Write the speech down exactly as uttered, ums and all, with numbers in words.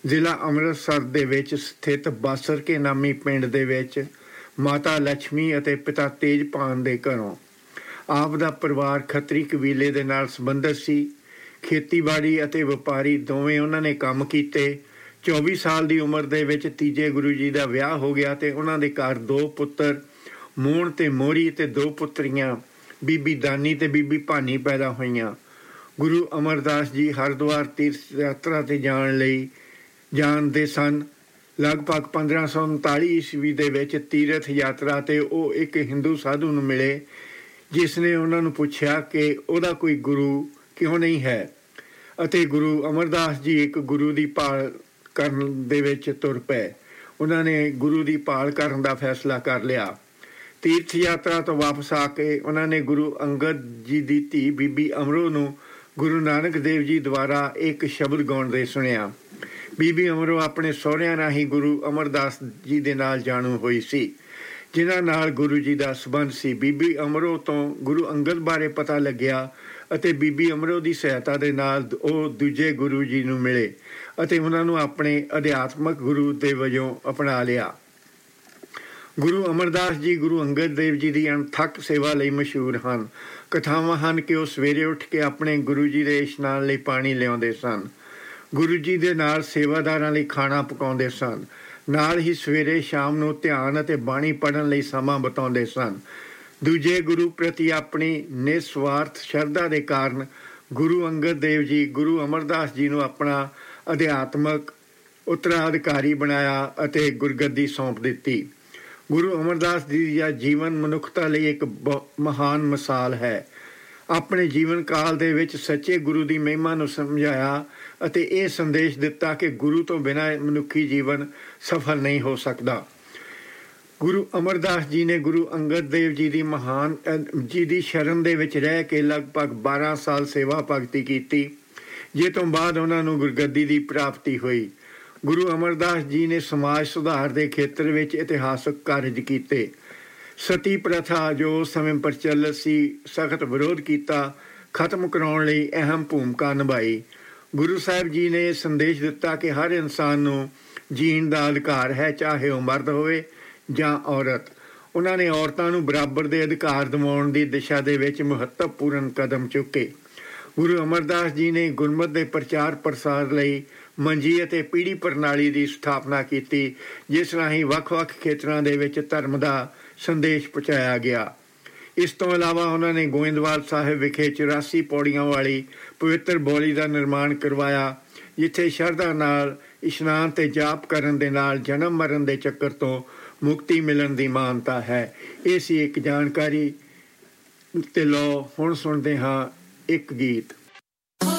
ਜ਼ਿਲ੍ਹਾ ਅੰਮ੍ਰਿਤਸਰ ਦੇ ਵਿੱਚ ਸਥਿਤ ਬਾਸਰਕੇ ਨਾਮੀ ਪਿੰਡ ਦੇ ਵਿੱਚ ਮਾਤਾ ਲక్ష్ਮੀ ਅਤੇ ਪਿਤਾ ਤੇਜਪਾਲ ਦੇ ਘਰੋਂ। ਆਪ ਦਾ ਪਰਿਵਾਰ ਖੱਤਰੀ ਕਬੀਲੇ ਦੇ ਨਾਲ ਸੰਬੰਧਿਤ ਸੀ। ਖੇਤੀਬਾੜੀ ਅਤੇ ਵਪਾਰੀ ਦੋਵੇਂ ਉਹਨਾਂ ਨੇ ਕੰਮ ਕੀਤੇ। ਚੌਵੀ ਸਾਲ ਦੀ ਉਮਰ ਦੇ ਵਿੱਚ ਤੀਜੇ ਗੁਰੂ ਜੀ ਦਾ ਵਿਆਹ ਹੋ ਗਿਆ ਅਤੇ ਉਹਨਾਂ ਦੇ ਘਰ ਦੋ ਪੁੱਤਰ ਮੋਹਣ ਅਤੇ ਮੋਹਰੀ ਅਤੇ ਦੋ ਪੁੱਤਰੀਆਂ ਬੀਬੀ ਦਾਨੀ ਅਤੇ ਬੀਬੀ ਭਾਨੀ ਪੈਦਾ ਹੋਈਆਂ। ਗੁਰੂ ਅਮਰਦਾਸ ਜੀ ਹਰਿਦੁਆਰ ਤੀਰਥ ਯਾਤਰਾ 'ਤੇ ਜਾਣ ਲਈ ਜਾਣਦੇ ਸਨ। ਲਗਭਗ ਪੰਦਰਾਂ ਸੌ ਉਨਤਾਲੀ ਈਸਵੀ ਦੇ ਵਿੱਚ ਤੀਰਥ ਯਾਤਰਾ 'ਤੇ ਉਹ ਇੱਕ ਹਿੰਦੂ ਸਾਧੂ ਨੂੰ ਮਿਲੇ, ਜਿਸ ਨੇ ਉਹਨਾਂ ਨੂੰ ਪੁੱਛਿਆ ਕਿ ਉਹਦਾ ਕੋਈ ਗੁਰੂ ਕਿਉਂ ਨਹੀਂ ਹੈ, ਅਤੇ ਗੁਰੂ ਅਮਰਦਾਸ ਜੀ ਇੱਕ ਗੁਰੂ ਦੀ ਭਾਲ ਕਰਨ ਦੇ ਵਿੱਚ ਤੁਰ ਪਏ। ਉਹਨਾਂ ਨੇ ਗੁਰੂ ਦੀ ਭਾਲ ਕਰਨ ਦਾ ਫੈਸਲਾ ਕਰ ਲਿਆ। ਤੀਰਥ ਯਾਤਰਾ ਤੋਂ ਵਾਪਸ ਆ ਕੇ ਉਹਨਾਂ ਨੇ ਗੁਰੂ ਅੰਗਦ ਜੀ ਦੀ ਧੀ ਬੀਬੀ ਅਮਰੋ ਨੂੰ ਗੁਰੂ ਨਾਨਕ ਦੇਵ ਜੀ ਦੁਆਰਾ ਇੱਕ ਸ਼ਬਦ ਗਾਉਂਦੇ ਸੁਣਿਆ। ਬੀਬੀ ਅਮਰੋ ਆਪਣੇ ਸਹੁਰਿਆਂ ਰਾਹੀਂ ਗੁਰੂ ਅਮਰਦਾਸ ਜੀ ਦੇ ਨਾਲ ਜਾਣੂ ਹੋਈ ਸੀ, ਜਿਨ੍ਹਾਂ ਨਾਲ ਗੁਰੂ ਜੀ ਦਾ ਸੰਬੰਧ ਸੀ। ਬੀਬੀ ਅਮਰੋ ਤੋਂ ਗੁਰੂ ਅੰਗਦ ਬਾਰੇ ਪਤਾ ਲੱਗਿਆ ਅਤੇ ਬੀਬੀ ਅਮਰੋ ਦੀ ਸਹਾਇਤਾ ਦੇ ਨਾਲ ਉਹ ਦੂਜੇ ਗੁਰੂ ਜੀ ਨੂੰ ਮਿਲੇ ਅਤੇ ਉਹਨਾਂ ਨੂੰ ਆਪਣੇ ਅਧਿਆਤਮਕ ਗੁਰੂ ਦੇ ਵਜੋਂ ਅਪਣਾ ਲਿਆ। ਗੁਰੂ ਅਮਰਦਾਸ ਜੀ ਗੁਰੂ ਅੰਗਦ ਦੇਵ ਜੀ ਦੀ ਅਣਥੱਕ ਸੇਵਾ ਲਈ ਮਸ਼ਹੂਰ ਹਨ। ਕਥਾਵਾਂ ਹਨ ਕਿ ਉਹ ਸਵੇਰੇ ਉੱਠ ਕੇ ਆਪਣੇ ਗੁਰੂ ਜੀ ਦੇ ਇਸ਼ਨਾਨ ਲਈ ਪਾਣੀ ਲਿਆਉਂਦੇ ਸਨ। ਗੁਰੂ ਜੀ ਦੇ ਨਾਲ ਸੇਵਾਦਾਰਾਂ ਲਈ ਖਾਣਾ ਪਕਾਉਂਦੇ ਸਨ। ਨਾਲ ਹੀ ਸਵੇਰੇ ਸ਼ਾਮ ਨੂੰ ਧਿਆਨ ਅਤੇ ਬਾਣੀ ਪੜ੍ਹਨ ਲਈ ਸਮਾਂ ਬਿਤਾਉਂਦੇ ਸਨ। ਦੂਜੇ ਗੁਰੂ ਪ੍ਰਤੀ ਆਪਣੀ ਨਿਸਵਾਰਥ ਸ਼ਰਧਾ ਦੇ ਕਾਰਨ ਗੁਰੂ ਅੰਗਦ ਦੇਵ ਜੀ ਗੁਰੂ ਅਮਰਦਾਸ ਜੀ ਨੂੰ ਆਪਣਾ ਅਧਿਆਤਮਕ ਉੱਤਰਾਧਿਕਾਰੀ ਬਣਾਇਆ ਅਤੇ ਗੁਰਗੱਦੀ ਸੌਂਪ ਦਿੱਤੀ। ਗੁਰੂ ਅਮਰਦਾਸ ਜੀ ਦਾ ਜੀਵਨ ਮਨੁੱਖਤਾ ਲਈ ਇੱਕ ਬ ਮਹਾਨ ਮਿਸਾਲ ਹੈ। ਆਪਣੇ ਜੀਵਨ ਕਾਲ ਦੇ ਵਿੱਚ ਸੱਚੇ ਗੁਰੂ ਦੀ ਮਹਿਮਾ ਨੂੰ ਸਮਝਾਇਆ ਅਤੇ ਇਹ ਸੰਦੇਸ਼ ਦਿੱਤਾ ਕਿ ਗੁਰੂ ਤੋਂ ਬਿਨਾਂ ਮਨੁੱਖੀ ਜੀਵਨ ਸਫਲ ਨਹੀਂ ਹੋ ਸਕਦਾ। ਗੁਰੂ ਅਮਰਦਾਸ ਜੀ ਨੇ ਗੁਰੂ ਅੰਗਦ ਦੇਵ ਜੀ ਦੀ ਮਹਾਨ ਜੀ ਦੀ ਸ਼ਰਨ ਦੇ ਵਿੱਚ ਰਹਿ ਕੇ ਲਗਭਗ ਬਾਰਾਂ ਸਾਲ ਸੇਵਾ ਭਗਤੀ ਕੀਤੀ, ਜਿਸ ਤੋਂ ਬਾਅਦ ਉਹਨਾਂ ਨੂੰ ਗੁਰਗੱਦੀ ਦੀ ਪ੍ਰਾਪਤੀ ਹੋਈ। ਗੁਰੂ ਅਮਰਦਾਸ ਜੀ ਨੇ ਸਮਾਜ ਸੁਧਾਰ ਦੇ ਖੇਤਰ ਵਿੱਚ ਇਤਿਹਾਸਕ ਕਾਰਜ ਕੀਤੇ। ਸਤੀ ਪ੍ਰਥਾ ਜੋ ਉਸ ਸਮੇਂ ਪ੍ਰਚਲਿਤ ਸੀ, ਸਖਤ ਵਿਰੋਧ ਕੀਤਾ, ਖਤਮ ਕਰਾਉਣ ਲਈ ਅਹਿਮ ਭੂਮਿਕਾ ਨਿਭਾਈ। ਗੁਰੂ ਸਾਹਿਬ ਜੀ ਨੇ ਸੰਦੇਸ਼ ਦਿੱਤਾ ਕਿ ਹਰ ਇਨਸਾਨ ਨੂੰ ਜੀਣ ਦਾ ਅਧਿਕਾਰ ਹੈ, ਚਾਹੇ ਉਹ ਮਰਦ ਹੋਵੇ ਜਾਂ ਔਰਤ। ਉਹਨਾਂ ਨੇ ਔਰਤਾਂ ਨੂੰ ਬਰਾਬਰ ਦੇ ਅਧਿਕਾਰ ਦਿਵਾਉਣ ਦੀ ਦਿਸ਼ਾ ਦੇ ਵਿੱਚ ਮਹੱਤਵਪੂਰਨ ਕਦਮ ਚੁੱਕੇ। ਗੁਰੂ ਅਮਰਦਾਸ ਜੀ ਨੇ ਗੁਰਮਤਿ ਦੇ ਪ੍ਰਚਾਰ ਪ੍ਰਸਾਰ ਲਈ ਮੰਜੀ ਅਤੇ ਪੀੜ੍ਹੀ ਪ੍ਰਣਾਲੀ ਦੀ ਸਥਾਪਨਾ ਕੀਤੀ, ਜਿਸ ਰਾਹੀਂ ਵੱਖ-ਵੱਖ ਖੇਤਰਾਂ ਦੇ ਵਿੱਚ ਧਰਮ ਦਾ ਸੰਦੇਸ਼ ਪਹੁੰਚਾਇਆ ਗਿਆ। ਇਸ ਤੋਂ ਇਲਾਵਾ ਉਹਨਾਂ ਨੇ ਗੋਇੰਦਵਾਲ ਸਾਹਿਬ ਵਿਖੇ ਚੁਰਾਸੀ ਪੌੜੀਆਂ ਵਾਲੀ ਪਵਿੱਤਰ ਬੌਲੀ ਦਾ ਨਿਰਮਾਣ ਕਰਵਾਇਆ, ਜਿੱਥੇ ਸ਼ਰਧਾ ਨਾਲ ਇਸ਼ਨਾਨ ਅਤੇ ਜਾਪ ਕਰਨ ਦੇ ਨਾਲ ਜਨਮ ਮਰਨ ਦੇ ਚੱਕਰ ਤੋਂ ਮੁਕਤੀ ਮਿਲਣ ਦੀ ਮਾਨਤਾ ਹੈ। ਇਹ ਸੀ ਇੱਕ ਜਾਣਕਾਰੀ ਤੇ ਲਓ ਹੁਣ ਸੁਣਦੇ ਹਾਂ ਇੱਕ ਗੀਤ।